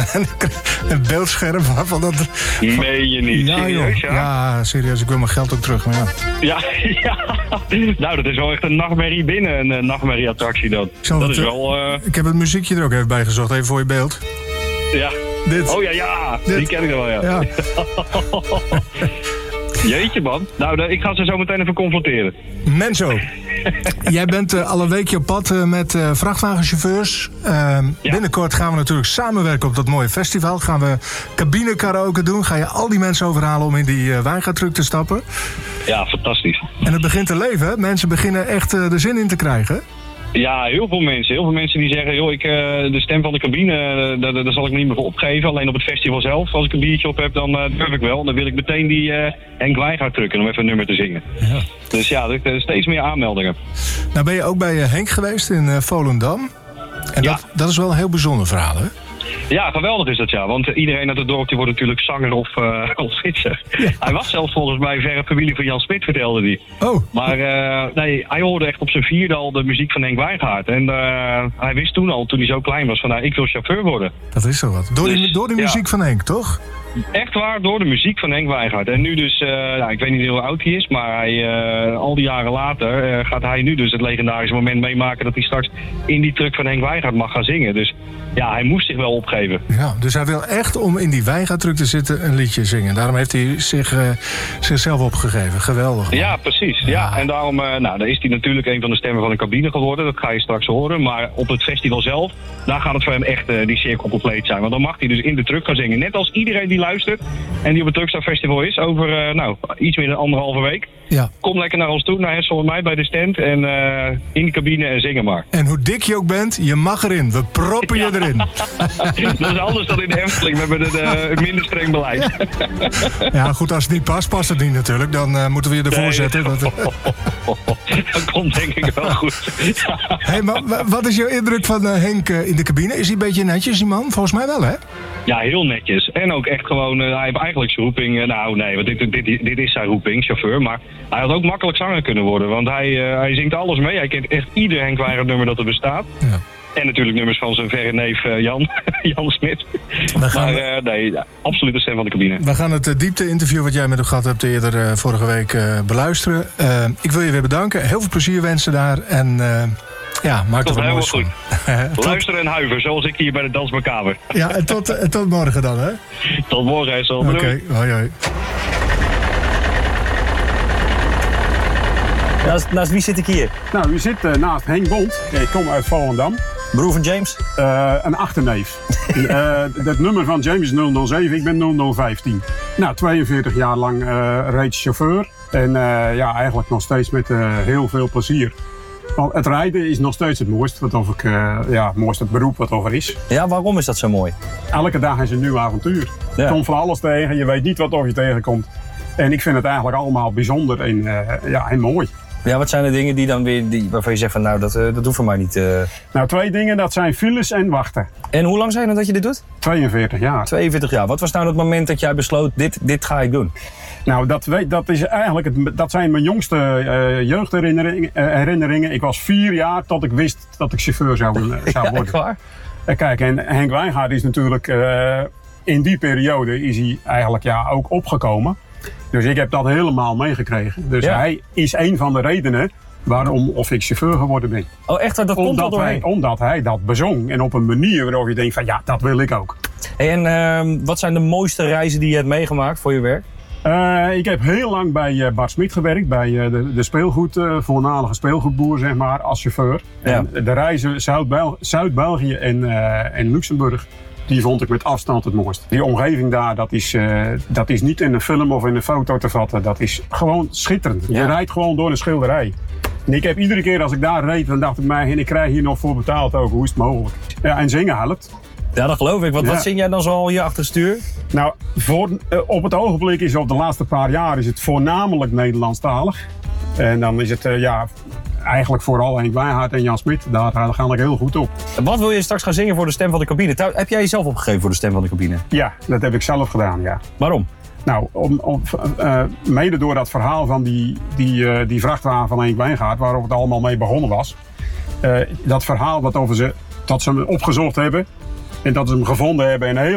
een beeldscherm van dat... Meen je niet? Ja, serieus, joh. Ja, serieus. Ik wil mijn geld ook terug, maar ja. Ja. Nou, dat is wel echt een nachtmerrie binnen, een nachtmerrieattractie dat. Dat is wel... Ik heb het muziekje er ook even bij gezocht, even voor je beeld. Ja. Dit. Oh ja. Dit. Die ken ik wel, ja. Jeetje, man. Nou, ik ga ze zo meteen even confronteren. Menzo, jij bent al een weekje op pad met vrachtwagenchauffeurs. Binnenkort gaan we natuurlijk samenwerken op dat mooie festival. Gaan we cabinekaraoke doen. Ga je al die mensen overhalen om in die wijngaardtruck te stappen. Ja, fantastisch. En het begint te leven, hè? Mensen beginnen echt er zin in te krijgen. Ja, heel veel mensen die zeggen, joh, de stem van de cabine, daar zal ik me niet meer voor opgeven. Alleen op het festival zelf, als ik een biertje op heb, dan durf ik wel. Dan wil ik meteen die Henk Wijngaard drukken om even een nummer te zingen. Ja. Dus ja, er zijn steeds meer aanmeldingen. Nou ben je ook bij Henk geweest in Volendam. En dat is wel een heel bijzonder verhaal, hè? Ja, geweldig is dat, ja. Want iedereen uit het dorpje wordt natuurlijk zanger of fietser. Ja. Hij was zelfs volgens mij verre familie van Jan Smit, vertelde hij. Oh. Maar nee, hij hoorde echt op zijn vierde al de muziek van Henk Wijngaard. En hij wist toen al, toen hij zo klein was, van ik wil chauffeur worden. Dat is zo wat. Door de muziek van Henk, toch? Echt waar, door de muziek van Henk Wijngaard. En nu dus, ik weet niet hoe oud hij is, maar al die jaren later gaat hij nu dus het legendarische moment meemaken dat hij straks in die truck van Henk Wijngaard mag gaan zingen. Dus ja, hij moest zich wel opgeven. Ja, dus hij wil echt om in die wijngaardtruck te zitten een liedje zingen. Daarom heeft hij zichzelf opgegeven. Geweldig. Man. Ja, precies. Ja. En daarom dan is hij natuurlijk een van de stemmen van de cabine geworden. Dat ga je straks horen. Maar op het festival zelf, daar gaat het voor hem echt die cirkel compleet zijn. Want dan mag hij dus in de truck gaan zingen. Net als iedereen die luistert en die op het Truckstar Festival is over iets meer dan 1,5 week. Ja. Kom lekker naar ons toe, naar Hessel en mij bij de stand en in de cabine en zingen maar. En hoe dik je ook bent, je mag erin. We proppen je erin. Dat is anders dan in de Efteling. We hebben een minder streng beleid. Ja, goed, als het niet past het niet natuurlijk. Dan moeten we je ervoor zetten. Dat komt denk ik wel goed. Hey, maar wat is jouw indruk van Henk in de cabine? Is hij een beetje netjes, die man? Volgens mij wel, hè? Ja, heel netjes. En ook echt gewoon, hij heeft eigenlijk zijn roeping. Want dit is zijn roeping, chauffeur. Maar hij had ook makkelijk zanger kunnen worden. Want hij zingt alles mee. Hij kent echt ieder Henk Wijngaard nummer dat er bestaat. Ja. En natuurlijk nummers van zijn verre neef Jan Smit. Absoluut de stem van de cabine. We gaan het diepte-interview wat jij met hem gehad hebt eerder vorige week beluisteren. Ik wil je weer bedanken. Heel veel plezier wensen daar. En maak er wat moois van. Luisteren en huiver, zoals ik hier bij de Dans Macabre. Ja, en tot morgen dan, hè? Tot morgen, Hessel. Oké, hoi. Naast wie zit ik hier? Nou, u zit naast Henk Bond. Ik kom uit Volendam. Broer van James? Een achterneef. Het nummer van James is 007, ik ben 0015. Nou, 42 jaar lang reeds chauffeur. En eigenlijk nog steeds met heel veel plezier. Want het rijden is nog steeds het mooiste, mooiste beroep wat er is. Ja, waarom is dat zo mooi? Elke dag is een nieuw avontuur. Ja. Je komt van alles tegen, je weet niet wat je tegenkomt. En ik vind het eigenlijk allemaal bijzonder en mooi. Ja, wat zijn de dingen die dan weer waarvan je zegt van dat hoeft voor mij niet? Nou, 2 dingen, dat zijn files en wachten. En hoe lang zijn het dat je dit doet? 42 jaar. 42 jaar. Wat was nou het moment dat jij besloot, dit ga ik doen? Nou, dat zijn mijn jongste jeugdherinneringen. Ik was 4 jaar tot ik wist dat ik chauffeur zou worden. Echt waar? Kijk, en Henk Wijngaard is natuurlijk in die periode is hij eigenlijk ook opgekomen. Dus ik heb dat helemaal meegekregen. Dus hij is een van de redenen waarom ik chauffeur geworden ben. Oh echt? Dat komt al doorheen? Omdat hij dat bezong. En op een manier waarop je denkt van dat wil ik ook. Hey, en wat zijn de mooiste reizen die je hebt meegemaakt voor je werk? Ik heb heel lang bij Bart Smit gewerkt. Bij de voormalige speelgoedboer, zeg maar, als chauffeur. Ja. En de reizen Zuid-België en Luxemburg. Die vond ik met afstand het mooist. Die omgeving daar, dat is niet in een film of in een foto te vatten. Dat is gewoon schitterend. Ja. Je rijdt gewoon door een schilderij. En ik heb iedere keer als ik daar reed, dan dacht ik mij, en ik krijg hier nog voor betaald ook. Hoe is het mogelijk? Ja, en zingen helpt. Ja, dat geloof ik. Wat zing jij dan zo al hier achter het stuur? Nou, op het ogenblik is op de laatste paar jaar is het voornamelijk Nederlandstalig. En dan is het eigenlijk vooral Henk Wijngaard en Jan Smit. Daar ga ik heel goed op. Wat wil je straks gaan zingen voor de stem van de cabine? Heb jij jezelf opgegeven voor de stem van de cabine? Ja, dat heb ik zelf gedaan, ja. Waarom? Nou, mede door dat verhaal van die vrachtwagen van Henk Wijngaard, waarop het allemaal mee begonnen was. Dat verhaal dat ze hem opgezocht hebben en dat ze hem gevonden hebben en